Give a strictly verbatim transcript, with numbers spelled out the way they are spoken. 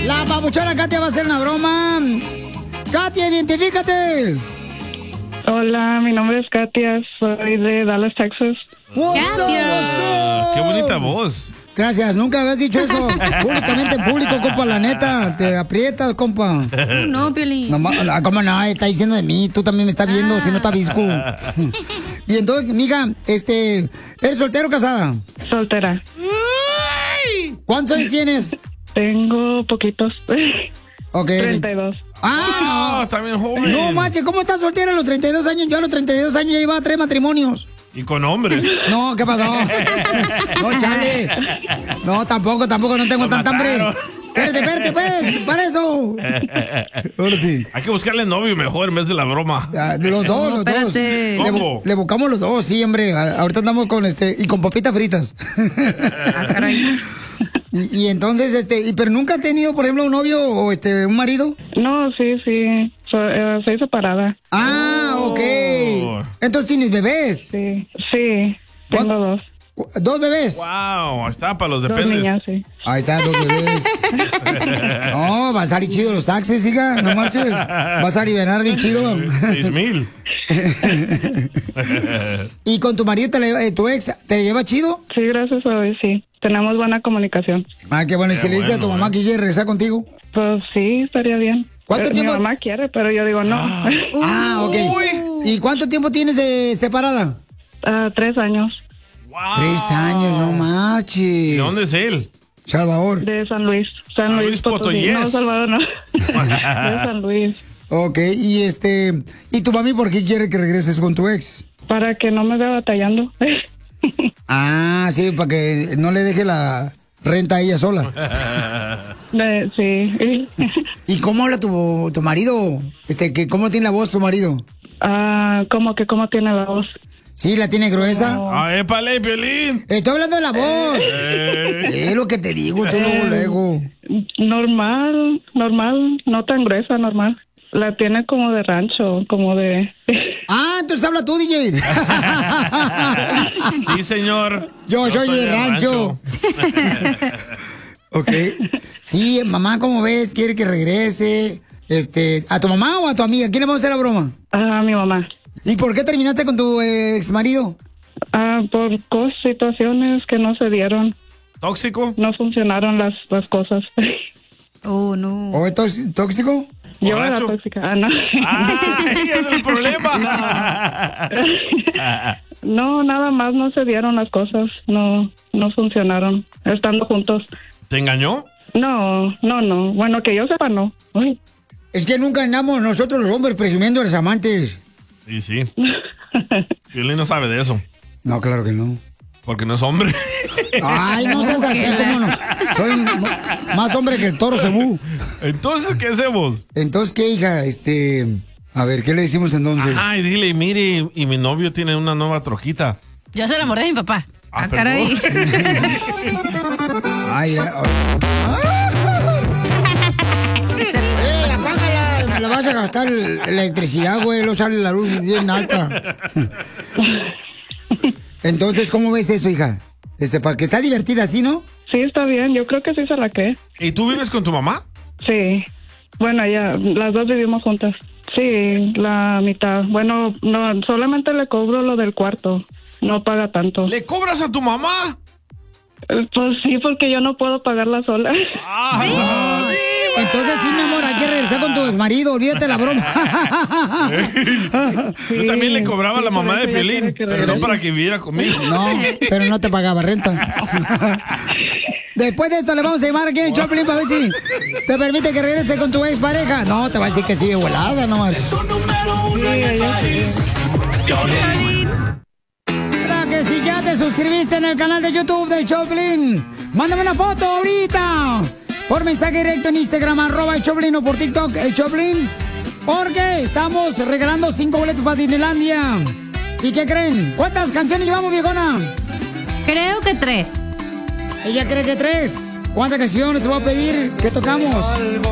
La papuchona Katia va a hacer una broma. Katia, identifícate. Hola, mi nombre es Katia, soy de Dallas, Texas. Katia. Qué bonita voz. Gracias, nunca habías dicho eso públicamente en público, compa, la neta. Te aprietas, compa. No, Piolín. No, ma- ¿cómo no? Está diciendo de mí, tú también me estás viendo, Ah. si no te avisco. Y entonces, mija, este, ¿eres soltero o casada? Soltera. ¿Cuántos años tienes? Tengo poquitos. Ok. treinta y dos. Ah, no, también joven. No, macho, ¿cómo estás soltera a los treinta y dos años? Yo a los treinta y dos años ya llevaba tres matrimonios. Y con hombres. No, ¿qué pasó? No, chale. No, tampoco, tampoco, no tengo Lo tanta hambre. mataron. Espérate, espérate, pues, para eso. Ahora sí. Hay que buscarle novio mejor en vez de la broma. Ah, los dos, los dos. Le, ¿Cómo? le buscamos los dos, sí, hombre. A- Ahorita andamos con este, y con papitas fritas. y, y entonces, este, y, pero nunca has tenido, por ejemplo, un novio o este, un marido. No, sí, sí. So- eh, soy separada. Ah, ok. Entonces tienes bebés. Sí, sí. Tengo dos. ¿Dos bebés? Wow, está para los Dos dependes. niñas, sí. Ahí está, dos bebés. No, va a salir chido los taxis, hija, no marches. Vas a aliviar bien chido. Seis mil. ¿Y con tu marido, te le- eh, tu ex, te lleva chido? Sí, gracias a Dios, sí. Tenemos buena comunicación. Ah, qué bueno. ¿Y si le dices a tu mamá que quiere regresar contigo? Pues sí, estaría bien. ¿Cuánto Eh, tiempo? Mi mamá quiere, pero yo digo no. Ah, ok. ¿Y cuánto tiempo tienes de separada? Ah, tres años. Tres años, no marches. ¿De dónde es él? Salvador. De San Luis. San Luis Potosí. Potosí. No, Salvador, no. De San Luis. Ok, y este, ¿y tu mami por qué quiere que regreses con tu ex? Para que no me vea batallando. Ah, sí, para que no le deje la renta a ella sola. De- sí. ¿Y cómo habla tu, tu marido? Este, que ¿cómo tiene la voz tu marido? Ah, ¿cómo que cómo tiene la voz? ¿Sí, la tiene gruesa? Ah, épale, Piolín. Estoy hablando de la voz. Eh. Es lo que te digo, tú luego, luego. Normal, normal, no tan gruesa, normal. La tiene como de rancho, como de... Ah, entonces habla tú, D J. Sí, señor. Yo soy soy de de rancho. Ok. Sí, mamá, ¿cómo ves? ¿Quiere que regrese? Este, ¿a tu mamá o a tu amiga? ¿Quién le vamos a hacer la broma? A mi mamá. ¿Y por qué terminaste con tu ex marido? Ah, por cos- situaciones que no se dieron. ¿Tóxico? No funcionaron las, las cosas. Oh, no. ¿O es tóx- tóxico? Yo era ¿Borracho? tóxica. Ah, no. Ah, ese es el problema. No, nada más no se dieron las cosas. No, no funcionaron. Estando juntos. ¿Te engañó? No, no, no. Bueno, que yo sepa, no. Uy. Es que nunca andamos nosotros los hombres presumiendo a los amantes. Sí, sí. Piolín no sabe de eso. No, claro que no. Porque no es hombre. Ay, no seas así, ¿cómo no? Soy m- más hombre que el toro cebú. Entonces, ¿qué hacemos? Entonces, ¿qué, hija? Este, a ver, ¿qué le decimos entonces? Ay, dile, mire, y mi novio tiene una nueva trojita. Yo se enamoré de mi papá. Ah, Ah, caray. Ay, la- ¡Eh, apágala! Me la vas a gastar la electricidad, güey. Lo sale la luz bien alta. Entonces, ¿cómo ves eso, hija? Este, para que está divertida así, ¿no? Sí, está bien. Yo creo que sí se la cree. ¿Y tú vives con tu mamá? Sí. Bueno, ya, las dos vivimos juntas. Sí, la mitad. Bueno, no, solamente le cobro lo del cuarto. No paga tanto. ¿Le cobras a tu mamá? Eh, Pues sí, porque yo no puedo pagarla sola. Ah, Entonces, sí, mi amor, hay que regresar con tu exmarido. Olvídate la broma. Yo también le cobraba a la sí, mamá por de eso ya Piolín, quiere que pero no regrese. para que viviera conmigo. No, pero no te pagaba renta. Después de esto le vamos a llamar aquí en el Choplin para ver si te permite que regrese con tu ex pareja. No, te va a decir que sí de volada, no marches. ¿Verdad que si ya te suscribiste en el canal de YouTube del Choplin? Mándame una foto ahorita. Por mensaje directo en Instagram, arroba el Choplin, o por TikTok, el Choplin. Porque estamos regalando cinco boletos para Disneylandia. ¿Y qué creen? ¿Cuántas canciones llevamos, viejona? Creo que tres. Ella cree que tres. ¿Cuántas canciones te voy a pedir que tocamos?